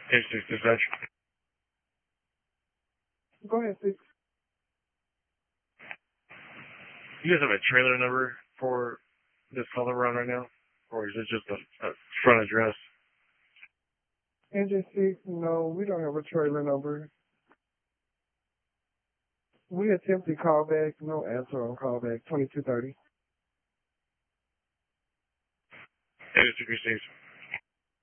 H6 dispatch. Go ahead, 6. You guys have a trailer number for this call that we're on right now? Or is it just a front address? Engine 6, no, we don't have a trailer number. We attempted callback, no answer on callback, 2230. 8236.